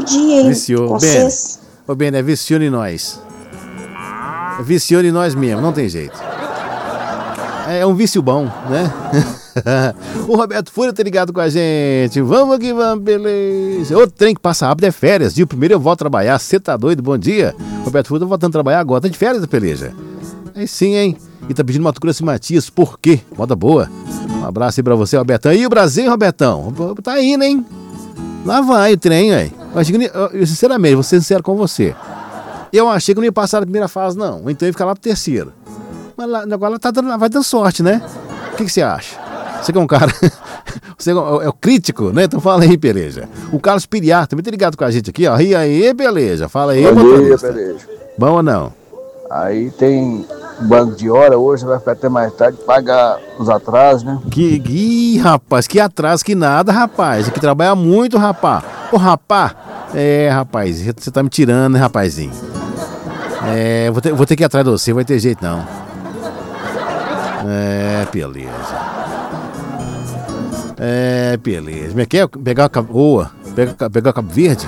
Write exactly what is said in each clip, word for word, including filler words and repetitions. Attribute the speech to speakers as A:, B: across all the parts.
A: dia aí
B: Viciou.
A: com
B: Bene,
A: vocês.
B: ô Bene, é viciou em nós. É viciou em nós mesmo, não tem jeito. É um vício bom, né? O Roberto Fúria tá ligado com a gente. Vamos que vamos, beleza. Outro trem que passa rápido é férias. Dia primeiro eu volto a trabalhar. Você tá doido? Bom dia. Roberto Fúria tá voltando a trabalhar agora. Tá de férias, peleja? Aí sim, hein? E tá pedindo Mato Grosso e Matias. Por quê? Moda boa. Um abraço aí pra você, Robertão. E o Brasil, hein, Robertão? Tá indo, hein? Lá vai o trem, aí. Eu, sinceramente, vou ser sincero com você. Eu achei que não ia passar da primeira fase, não. Então ia ficar lá pro terceiro. Mas lá, agora tá dando, vai dando sorte, né? O que, que você acha? Você que é um cara... Você é o, é o crítico, né? Então fala aí, Peleja. O Carlos Piriar também tá ligado com a gente aqui, ó. E aí, Peleja? Fala aí,
C: Bom dia, Peleja.
B: Bom ou não?
C: Aí tem banco de hora hoje, vai ficar até mais tarde, pagar os atrasos, né?
B: Que, que rapaz, que atraso que nada, rapaz. Aqui trabalha muito, rapaz. Ô, rapaz. É, rapaz, você tá me tirando, né, rapazinho? É, vou ter, vou ter que ir atrás de você, vai ter jeito não. É, beleza. É, beleza. Como é que é? Pegar a cabo... Oa, pegar, pegar a Cabo Verde?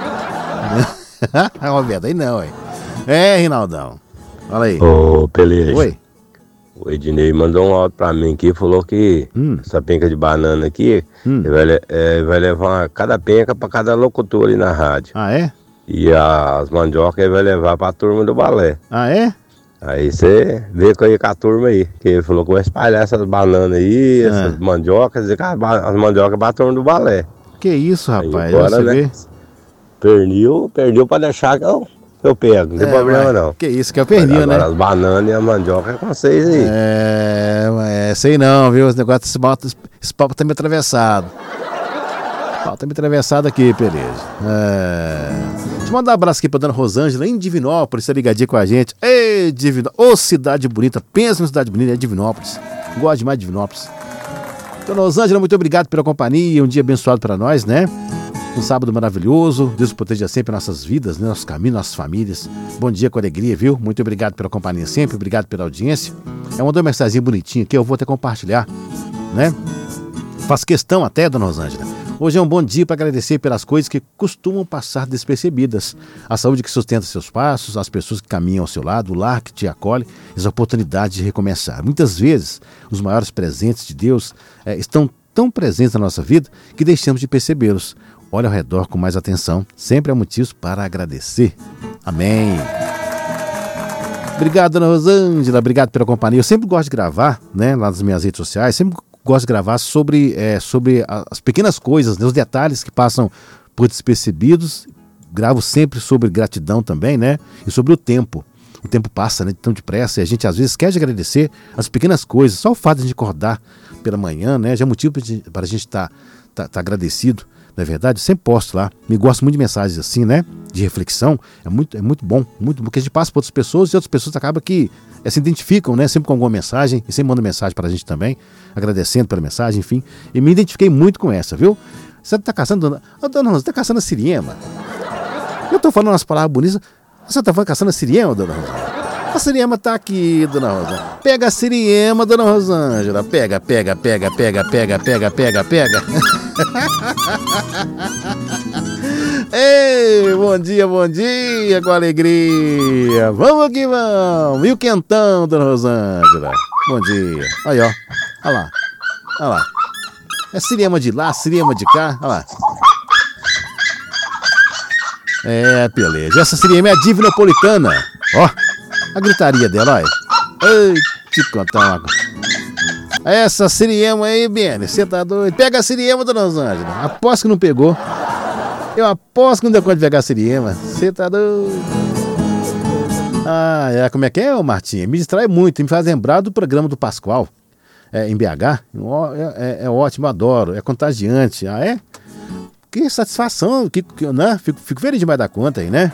B: É uma verdade, aí não, hein? É, Rinaldão. Fala aí.
D: Ô, Peleja.
B: Oi.
D: O Ednei mandou um áudio pra mim aqui, falou que hum. essa penca de banana aqui, hum. ele vai, é, vai levar uma, cada penca pra cada locutor ali na rádio.
B: Ah, é?
D: E as mandiocas ele vai levar pra turma do balé.
B: Ah, é?
D: Aí você vê com, aí, com a turma aí, que ele falou que vai espalhar essas bananas aí, ah. essas mandiocas, e as mandiocas pra turma do balé.
B: Que isso, rapaz?
D: Aí agora,
B: você
D: né?
B: Vê?
D: Pernil, pernil pra deixar que eu, eu pego, não tem é, problema mas, não.
B: Que isso, que é o pernil,
D: agora,
B: né?
D: As bananas e a mandioca é com vocês aí.
B: É, é, sei não, viu? Esse negócio, esse papo, esse papo tá meio atravessado. Esse papo tá meio atravessado aqui, beleza. É... Deixa eu mandar um abraço aqui pra dona Rosângela, em Divinópolis, tá ligadinha com a gente. Ei, Divinópolis, ô cidade bonita, pensa em cidade bonita, é Divinópolis. Gosto demais de Divinópolis. Dona Rosângela, muito obrigado pela companhia, um dia abençoado pra nós, né? Um sábado maravilhoso, Deus proteja sempre nossas vidas, né? Nossos caminhos, nossas famílias. Bom dia com alegria, viu? Muito obrigado pela companhia sempre, obrigado pela audiência. É uma mensagem bonitinha que eu vou até compartilhar, né? Faço questão até, dona Rosângela. Hoje é um bom dia para agradecer pelas coisas que costumam passar despercebidas. A saúde que sustenta seus passos, as pessoas que caminham ao seu lado, o lar que te acolhe, as oportunidades de recomeçar. Muitas vezes, os maiores presentes de Deus é, estão tão presentes na nossa vida que deixamos de percebê-los. Olha ao redor com mais atenção. Sempre há motivos para agradecer. Amém. Obrigado, dona Rosângela. Obrigado pela companhia. Eu sempre gosto de gravar, né, lá nas minhas redes sociais. Sempre gosto de gravar sobre, é, sobre as pequenas coisas, né, os detalhes que passam por despercebidos. Gravo sempre sobre gratidão também, né? E sobre o tempo. O tempo passa, né, tão depressa, e a gente às vezes quer de agradecer as pequenas coisas. Só o fato de a gente acordar pela manhã, né, já é motivo para a gente estar tá, tá, tá agradecido. Não é verdade? Eu sempre posto lá. Me gosto muito de mensagens assim, né? De reflexão. É muito, é muito bom. Muito bom. Porque a gente passa para outras pessoas e outras pessoas acabam que é, se identificam, né? Sempre com alguma mensagem. E sempre mandam mensagem para a gente também. Agradecendo pela mensagem, enfim. E me identifiquei muito com essa, viu? Você tá caçando, dona... Oh, dona Rosa, tá caçando a siriema? Eu tô falando umas palavras bonitas. Você tá falando caçando a siriema, dona Rosa? A siriema tá aqui, dona Rosa. Pega a siriema, dona Rosângela. Pega, pega, pega, pega, pega, pega, pega, pega. Ei, bom dia, bom dia, com alegria. Vamos que vamos. E o quentão, dona Rosângela? Bom dia. Aí, ó. Olha lá. Olha lá. É siriema de lá, siriema de cá. Olha lá. É, beleza. Essa siriema é a Divinopolitana. Ó. A gritaria dela, olha. Ei, te contar uma coisa. Essa siriema aí, Bene, você tá doido? Pega a siriema, dona Rosângela. Aposto que não pegou. Eu aposto que não deu conta de pegar a siriema. Você tá doido? Ah, é, como é que é, ô Martinha? Me distrai muito, me faz lembrar do programa do Pascoal, é, em B H. É, é, é ótimo, adoro, é contagiante. Ah, é? Que satisfação, que, que, né? Fico, fico feliz demais da conta aí, né?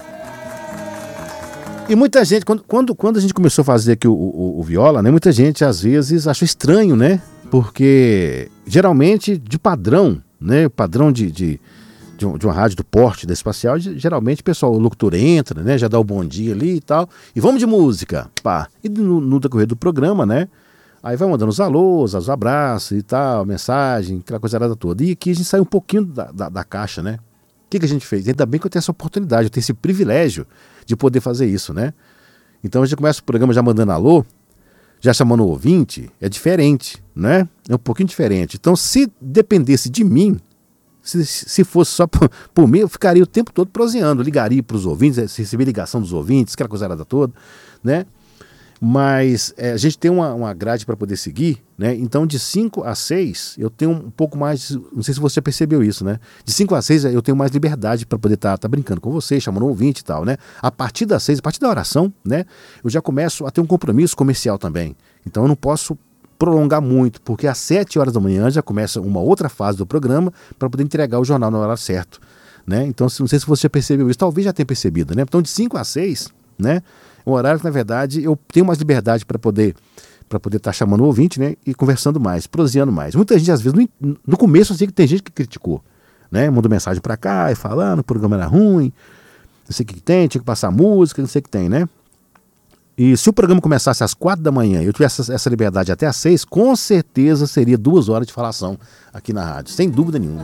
B: E muita gente, quando, quando, quando a gente começou a fazer aqui o, o, o Viola, né, muita gente às vezes achou estranho, né? Porque geralmente de padrão, né? Padrão de, de, de, um, de uma rádio do porte da Espacial, geralmente o pessoal, o locutor entra, né? Já dá o bom dia ali e tal. E vamos de música, pá. E no, no decorrer do programa, né? Aí vai mandando os alôs, os abraços e tal, mensagem, aquela coisa toda. E aqui a gente sai um pouquinho da, da, da caixa, né? que, que a gente fez? Ainda bem que eu tenho essa oportunidade, eu tenho esse privilégio de poder fazer isso, né? Então a gente começa o programa já mandando alô, já chamando o ouvinte, é diferente, né? É um pouquinho diferente. Então, se dependesse de mim, se, se fosse só por, por mim, eu ficaria o tempo todo proseando, ligaria para os ouvintes, receber ligação dos ouvintes, aquela coisa toda, né? Mas é, a gente tem uma, uma grade para poder seguir, né? Então de cinco a seis eu tenho um pouco mais, não sei se você já percebeu isso, né? De cinco a seis eu tenho mais liberdade para poder estar tá, tá brincando com você, chamando um ouvinte e tal, né? A partir das seis, a partir da oração, né? Eu já começo a ter um compromisso comercial também. Então eu não posso prolongar muito, porque às sete horas da manhã já começa uma outra fase do programa para poder entregar o jornal no horário certo, né? Então não sei se você já percebeu isso, talvez já tenha percebido, né? Então de cinco a seis, né? Um horário que, na verdade, eu tenho mais liberdade para poder para poder estar tá chamando o ouvinte, né, e conversando mais, proseando mais. Muita gente, às vezes, no, no começo, eu sei que tem gente que criticou, né, mandou mensagem para cá e falando, o programa era ruim, não sei o que tem, tinha que passar música, não sei o que tem, né. E se o programa começasse às quatro da manhã e eu tivesse essa, essa liberdade até às seis, com certeza seria duas horas de falação aqui na rádio, sem dúvida nenhuma.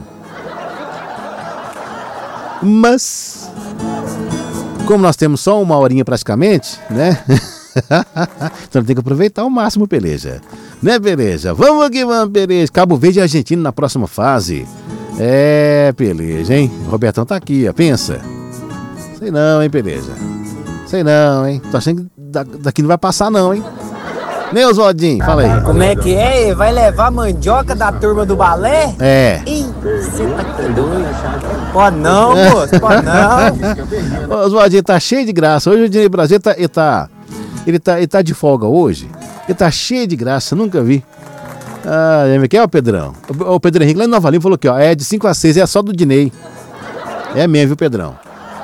B: Mas... como nós temos só uma horinha praticamente, né? Então tem que aproveitar ao máximo, Peleja. Né, Peleja? Vamos aqui, vamos, Peleja. Cabo Verde e Argentina na próxima fase. É, Peleja, hein? O Robertão tá aqui, ó. Pensa. Sei não, hein, Peleja? Sei não, hein? Tô achando que daqui não vai passar não, hein? Né, Oswaldinho? Fala aí.
A: Como é que é? Vai levar mandioca da turma do balé?
B: É.
A: Ih, você tá doido. Pode não, moço, pode não.
B: Oswaldinho tá cheio de graça. Hoje o Dinei Brasil tá, ele, tá, ele, tá, ele tá de folga hoje. Ele tá cheio de graça, nunca vi. Ah, quem é o Pedrão? O, o Pedro Henrique lá em Nova Lima falou aqui, ó. É de cinco a seis, é só do Dinei. É mesmo, viu, Pedrão?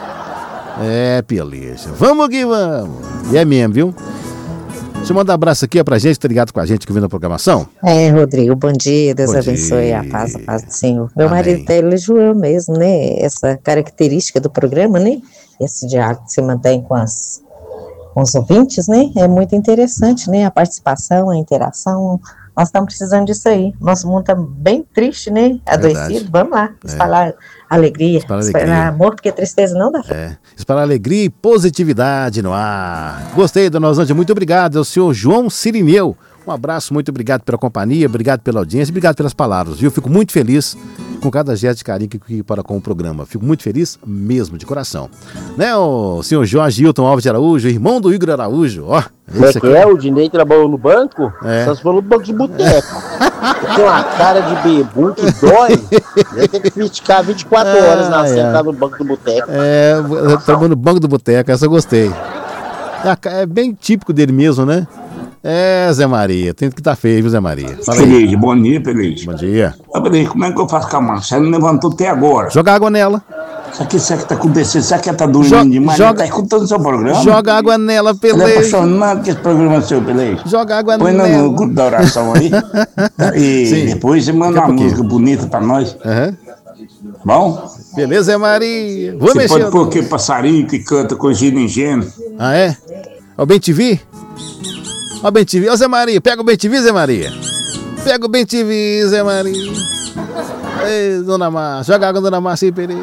B: É, Peleja. Vamos que vamos. E é mesmo, viu? Deixa eu mandar um abraço aqui ó, pra gente, tá ligado com a gente que vem na programação.
E: É, Rodrigo, bom dia, Deus
B: bom
E: abençoe
B: dia.
E: a paz, a paz do Senhor. Meu
B: Amém.
E: marido até elogiou mesmo, né, essa característica do programa, né, esse diálogo que se mantém com, as, com os ouvintes, né, é muito interessante, né, a participação, a interação, nós estamos precisando disso aí. Nosso mundo está bem triste, né, adoecido,
B: Verdade.
E: Vamos lá, espalhar é. alegria, espalhar, espalhar amor, porque tristeza não dá.
B: É, espalhar alegria e positividade no ar. Gostei, dona Osângela, muito obrigado. É o senhor João Cirineu. Um abraço, muito obrigado pela companhia, obrigado pela audiência, obrigado pelas palavras, viu? Fico muito feliz com cada gesto de carinho que, que para com o programa. Fico muito feliz mesmo, de coração. Né, o senhor Jorge Hilton Alves de Araújo, irmão do Igor Araújo, ó.
F: Como é que é? O Dinei trabalhou no banco?
B: É.
F: Só se falou no banco de boteco. Tem uma cara de bebum que dói. Ele tem que ficar vinte e quatro ah, horas na é. sentado no banco do boteco.
B: É, trabalhando no banco do boteco, essa eu gostei. É, é bem típico dele mesmo, né? É, Zé Maria, tem que estar tá feio, viu, Zé Maria?
G: Fala aí. Feliz, bom dia, Feliz.
B: Bom dia.
G: Ah, Feliz, como é que eu faço com a mão? Você não levantou até agora.
B: Joga água nela.
G: Isso aqui, isso aqui tá acontecendo, isso aqui tá dormindo
B: Jo-
G: demais,
B: joga...
G: tá escutando o seu programa?
B: Joga água nela, Pelê.
G: Ele é apaixonado com esse programa seu, Pelê.
B: Joga água
G: Põe
B: nela.
G: Põe no grupo da oração aí. E sim, depois você manda uma música bonita pra nós.
B: Aham.
G: Uhum. Bom?
B: Beleza, Zé Maria. Vou
G: você
B: mexer.
G: Você pode pôr aquele passarinho que canta com gino ingênuo.
B: Ah, é? Ó, o Bem T V? Ó, o Bem T V. Ó, Zé Maria, pega o Bem T V, Zé Maria. Pega o Bem T V, Zé Maria. Ei, dona Márcia. Joga água, dona Márcia e Pereira.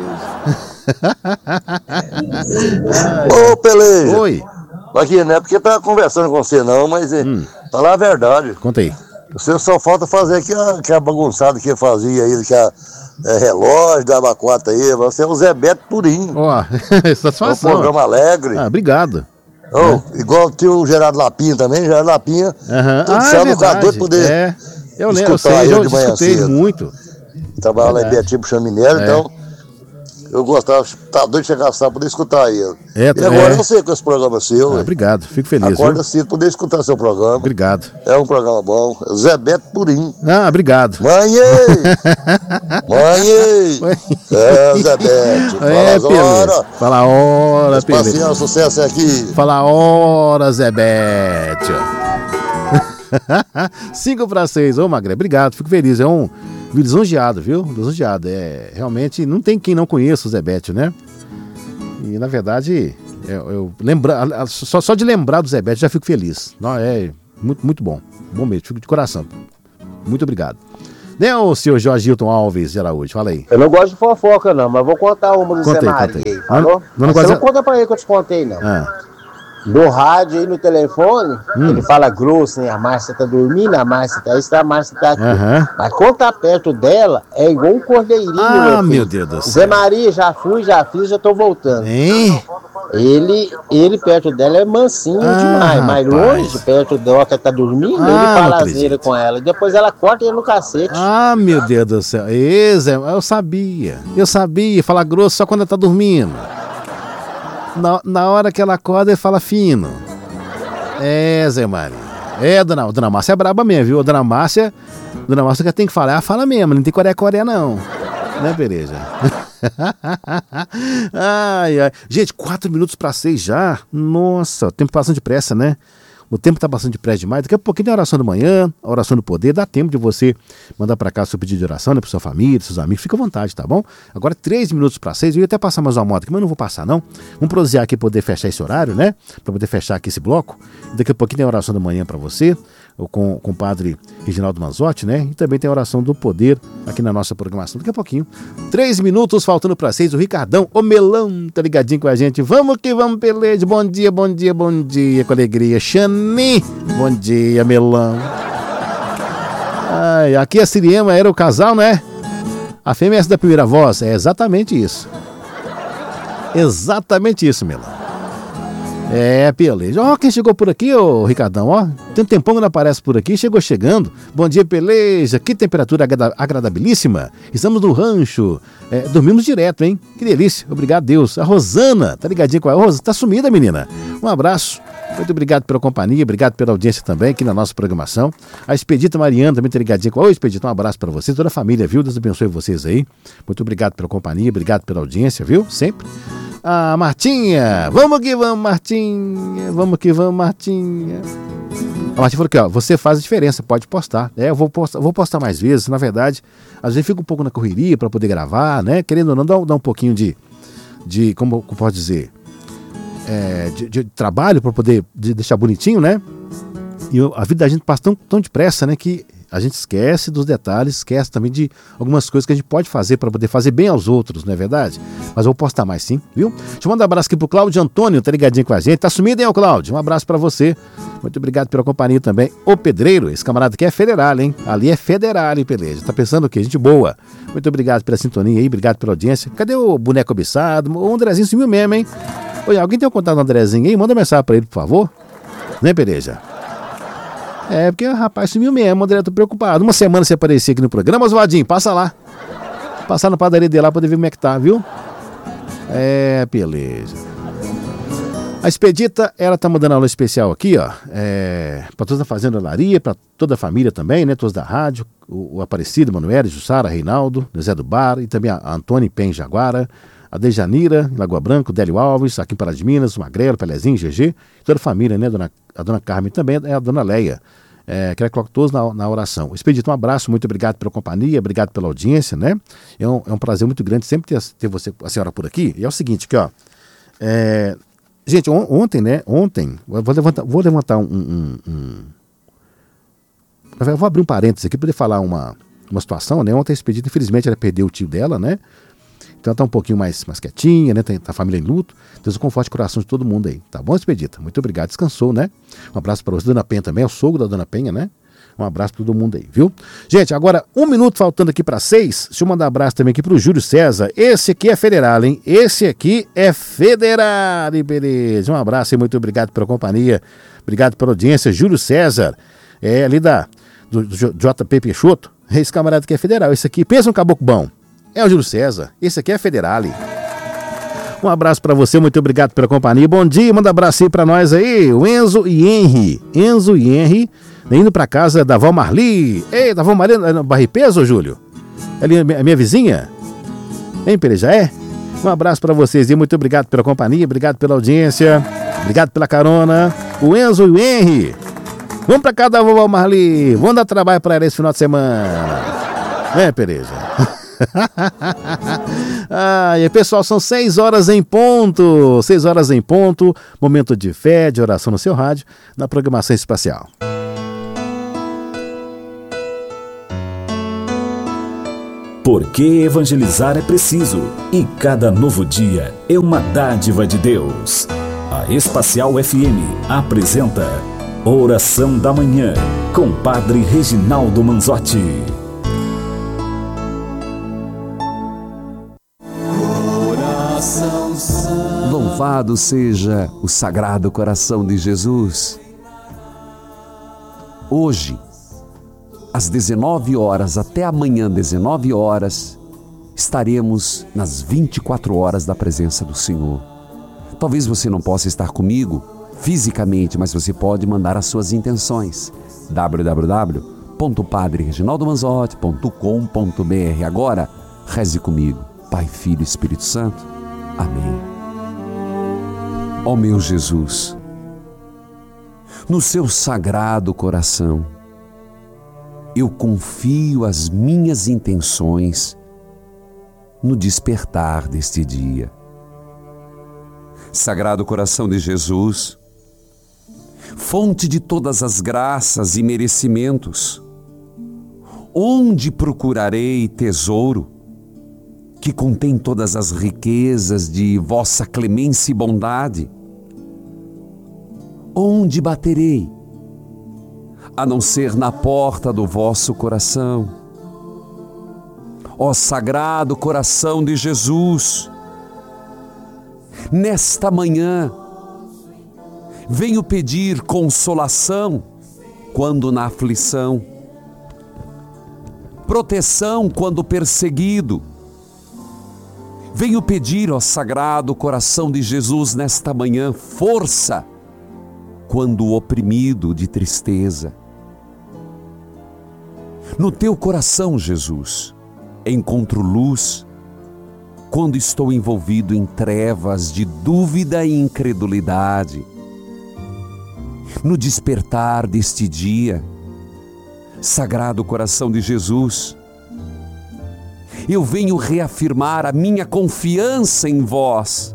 H: Ô, Peleja.
B: Oi.
H: Aqui, não é porque tá conversando com você não, mas hum. falar a verdade.
B: Conta aí.
H: Você só falta fazer que a, que a bagunçada que fazia aí, que a é, relógio, dava quatro aí, você é o Zé Beto purinho.
B: Ó, satisfação.
H: É um programa alegre.
B: Ah, obrigado.
H: Oh, é. Igual tinha o Gerardo Lapinha também, Gerardo Lapinha.
B: Aham.
H: Tudo
B: Ah,
H: céu
B: é
H: do
B: verdade.
H: Poder
B: é. Eu lembro, eu sei, eu escutei muito.
H: Trabalhava lá em Betim Puxando Minério, é. Então eu gostava, tá doido de chegar sábado poder escutar ele.
B: É,
H: e agora
B: é.
H: eu sei com esse programa seu.
B: Ah, obrigado, fico feliz.
H: Acorda cedo poder escutar seu programa.
B: Obrigado.
H: É um programa bom. Zé Beto purinho.
B: Ah, obrigado.
H: Mãe! Mãe! É, Zé Beto. Fala
B: é,
H: as horas.
B: Fala a hora,
H: Pedro. Sucesso aqui.
B: Fala a hora, Zé Beto. cinco para seis. Ô, Magré, obrigado, fico feliz. É um lisonjeado, viu? Lisonjeado. É, realmente, não tem quem não conheça o Zé Beto, né? E, na verdade, eu, eu lembra, só, só de lembrar do Zé Beto já fico feliz. Não, é muito, muito bom. Bom mesmo, fico de coração. Muito obrigado. Né, o senhor Jorge Hilton Alves de Araújo? Fala aí.
F: Eu não gosto de fofoca, não, mas vou contar uma do
B: Conta
F: Zé
B: aí,
F: Maria.
B: conta aí.
F: Aí, falou?
B: Não, não
F: Você
B: gosta-
F: não conta pra ele que eu te contei, não.
B: Ah.
F: No rádio aí, no telefone,
B: Hum.
F: ele fala grosso, né? A Márcia tá dormindo, a Márcia tá isso, a Márcia tá aqui.
B: Aham.
F: Mas quando tá perto dela, é igual um cordeirinho,
B: Ah,
F: meu filho.
B: meu Deus do céu.
F: Zé Maria, já fui, já fiz, já tô voltando.
B: Hein?
F: Ele, ele perto dela é mansinho
B: Ah,
F: demais, mas
B: rapaz.
F: longe, perto dela que ela tá dormindo,
B: Ah,
F: ele
B: não
F: fala
B: acredito.
F: asneira com ela. E depois ela corta ele no cacete.
B: Ah, meu Deus do céu. Ê, Zé, eu sabia. Eu sabia. Falar grosso só quando ela tá dormindo. Na, na hora que ela acorda, ele fala fino. É, Zé Maria. É, dona, dona Márcia é braba mesmo, viu? Dona Márcia, dona Márcia que tem que falar, ela fala mesmo. Não tem coreia-coreia, não. Né, Pereja? Ai, ai. Gente, quatro minutos para seis já. Nossa, o tempo passando depressa, né? O tempo tá passando depressa demais. Daqui a pouquinho tem a oração da manhã, a oração do poder. Dá tempo de você mandar para cá seu pedido de oração, né? Para sua família, seus amigos. Fica à vontade, tá bom? Agora, três minutos para seis. Eu ia até passar mais uma moto aqui, mas não vou passar, não. Vamos prosear aqui para poder fechar esse horário, né? Para poder fechar aqui esse bloco. Daqui a pouquinho tem a oração da manhã para você, com, com o padre Reginaldo Manzotti, né? E também tem a oração do poder aqui na nossa programação. Daqui a pouquinho. Três minutos faltando para seis. O Ricardão, o Melão, tá ligadinho com a gente. Vamos que vamos, Peleja. Bom dia, bom dia, bom dia. Com alegria. Xani, bom dia, Melão. Ai, aqui a Siriema era o casal, né? A fêmea é essa da primeira voz. É exatamente isso. Exatamente isso, Melão. É, Peleja. Ó, quem chegou por aqui, ô Ricardão, ó. Tem um tempão que não aparece por aqui, chegou chegando. Bom dia, Peleja. Que temperatura agrada- agradabilíssima. Estamos no rancho. É, dormimos direto, hein? Que delícia. Obrigado, Deus. A Rosana, tá ligadinha com a Rosa? Tá sumida, menina. Um abraço. Muito obrigado pela companhia, obrigado pela audiência também aqui na nossa programação. A Expedita Mariana também tá ligadinha com a... Oi, Expedita, um abraço para você, toda a família, viu? Deus abençoe vocês aí. Muito obrigado pela companhia, obrigado pela audiência, viu? Sempre. A Martinha, vamos que vamos, Martinha, vamos que vamos, Martinha. A Martinha falou aqui, ó, você faz a diferença, pode postar. É, eu vou postar, vou postar mais vezes, na verdade, às vezes fica um pouco na correria para poder gravar, né? Querendo ou não, dá, dá um pouquinho de, de como, como posso dizer, é, de, de trabalho para poder de deixar bonitinho, né? E a vida da gente passa tão, tão depressa, né? Que a gente esquece dos detalhes, esquece também de algumas coisas que a gente pode fazer para poder fazer bem aos outros, não é verdade? Mas eu vou postar mais sim, viu? Deixa eu mandar um abraço aqui pro Cláudio Antônio, tá ligadinho com a gente. Tá sumido, hein, ô Cláudio? Um abraço para você. Muito obrigado pela companhia também. O Pedreiro, esse camarada aqui é federal, hein? Ali é federal, hein, Peleja? Tá pensando o quê? Gente boa. Muito obrigado pela sintonia aí, obrigado pela audiência. Cadê o boneco cobiçado? O Andrezinho sumiu mesmo, hein? Oi, alguém tem um contato do Andrezinho aí? Manda mensagem pra ele, por favor. Né, Peleja? É, porque o rapaz sumiu mesmo, o André, tô preocupado. Uma semana você aparecer aqui no programa, Oswaldinho, passa lá. Passar na padaria dele lá pra poder ver como é que tá, viu? É, beleza. A Expedita, ela tá mandando aula especial aqui, ó. É, pra todos da Fazenda Olaria, pra toda a família também, né? Todos da rádio. O, o Aparecido, Manoel, Jussara, Reinaldo, Zé do Bar e também a Antônia Pen Jaguara. A Dejanira, em Lagoa Branca, o Délio Alves, aqui em Pará de Minas, o Magrelo, Pelezinho, G G, toda a família, né? Dona, a dona Carmen também, é a dona Leia, é, que ela coloca todos na, na oração. Expedito, um abraço, muito obrigado pela companhia, obrigado pela audiência, né? É um, é um prazer muito grande sempre ter, ter você, a senhora por aqui. E é o seguinte, aqui, ó. É, gente, on, ontem, né? Ontem, vou levantar, vou levantar um, um, um. Eu vou abrir um parênteses aqui para poder falar uma, uma situação, né? Ontem a Expedito, infelizmente, ela perdeu o tio dela, né? Então ela tá um pouquinho mais, mais quietinha, né? Tem, tá a família em luto. Deus o conforte o coração de todo mundo aí. Tá bom, Expedita? Muito obrigado. Descansou, né? Um abraço para você, Dona Penha também. É o sogro da Dona Penha, né? Um abraço para todo mundo aí, viu? Gente, agora um minuto faltando aqui para seis. Deixa eu mandar um abraço também aqui pro Júlio César. Esse aqui é federal, hein? Esse aqui é federal, hein, beleza? Um abraço e muito obrigado pela companhia. Obrigado pela audiência. Júlio César, é ali da, do, do J P Peixoto. Esse camarada aqui é federal. Esse aqui, pensa um caboclo bom. É o Júlio César, esse aqui é Federale. Um abraço pra você, muito obrigado pela companhia. Bom dia, manda um abraço aí pra nós aí, o Enzo e Henry. Enzo e Henry, indo pra casa da Val Marli. Ei, da Val Marli, no Barripeso, Júlio? Ali, a minha vizinha? Hein, Pere, já é? Um abraço pra vocês e muito obrigado pela companhia, obrigado pela audiência, obrigado pela carona. O Enzo e o Henry. Vamos pra casa da Val Marli, vamos dar trabalho pra ela esse final de semana. É, Pereja? Ah, e pessoal, são seis horas em ponto. Seis horas em ponto. Momento de fé, de oração no seu rádio, na programação espacial.
I: Porque evangelizar é preciso e cada novo dia é uma dádiva de Deus. A Espacial F M apresenta Oração da Manhã com Padre Reginaldo Manzotti.
J: Louvado seja o Sagrado Coração de Jesus. Hoje, às dezenove horas, até amanhã, dezenove horas, estaremos nas vinte e quatro horas da presença do Senhor. Talvez você não possa estar comigo fisicamente, mas você pode mandar as suas intenções. w w w ponto padre reginaldo manzotti ponto com ponto b r. Agora, reze comigo. Pai, Filho e Espírito Santo. Amém. Ó meu Jesus, no seu sagrado coração, eu confio as minhas intenções no despertar deste dia. Sagrado Coração de Jesus, fonte de todas as graças e merecimentos, onde procurarei tesouro que contém todas as riquezas de vossa clemência e bondade? Onde baterei, a não ser na porta do vosso coração? Ó Sagrado Coração de Jesus, nesta manhã, venho pedir consolação quando na aflição, proteção quando perseguido. Venho pedir, ó Sagrado Coração de Jesus, nesta manhã, força quando oprimido de tristeza. No teu coração, Jesus, encontro luz quando estou envolvido em trevas de dúvida e incredulidade. No despertar deste dia, Sagrado Coração de Jesus, eu venho reafirmar a minha confiança em vós.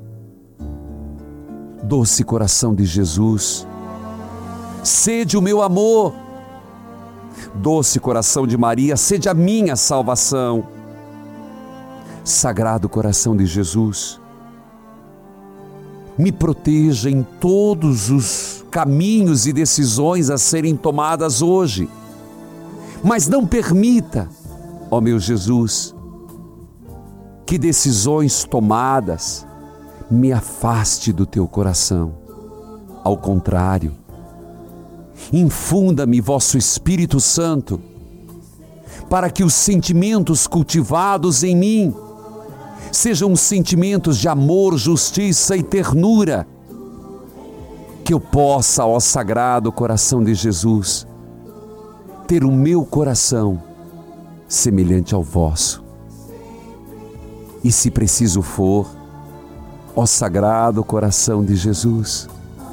J: Doce Coração de Jesus, sede o meu amor. Doce Coração de Maria, sede a minha salvação. Sagrado Coração de Jesus, me proteja em todos os caminhos e decisões a serem tomadas hoje, mas não permita, ó meu Jesus, que decisões tomadas me afaste do teu coração. Ao contrário, infunda-me vosso Espírito Santo, para que os sentimentos cultivados em mim sejam sentimentos de amor, justiça e ternura, que eu possa, ó Sagrado Coração de Jesus, ter o meu coração semelhante ao vosso. E se preciso for, ó Sagrado Coração de Jesus,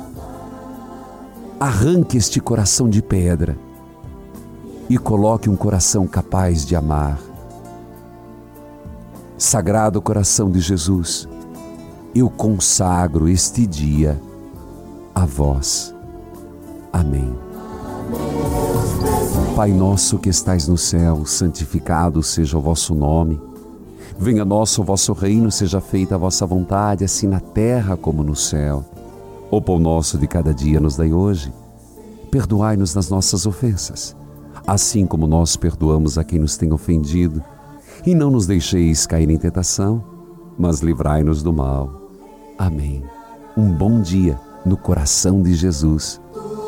J: arranque este coração de pedra e coloque um coração capaz de amar. Sagrado Coração de Jesus, eu consagro este dia a vós. Amém. Pai nosso que estais no céu, santificado seja o vosso nome. Venha a nós o vosso reino, seja feita a vossa vontade, assim na terra como no céu. O pão nosso de cada dia nos dai hoje. Perdoai-nos nas nossas ofensas, assim como nós perdoamos a quem nos tem ofendido. E não nos deixeis cair em tentação, mas livrai-nos do mal. Amém. Um bom dia no coração de Jesus.